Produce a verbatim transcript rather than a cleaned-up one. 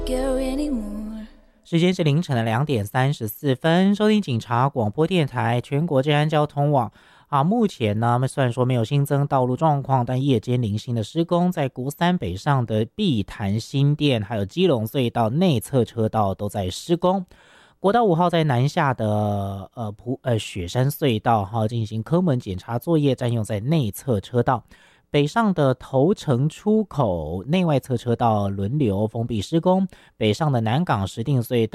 时间是凌晨的两点三十四分，收听警察广播电台全国治安交通网。啊，目前呢，虽然说没有新增道路状况，但夜间零星的施工，在国三北上的碧潭新店，还有基隆隧道内侧车道都在施工。国道五号在南下的呃普呃雪山隧道哈进行科门检查作业，占用在内侧车道。北上的头城出口内外侧车道轮流封闭施工，北上的南港石碇隧道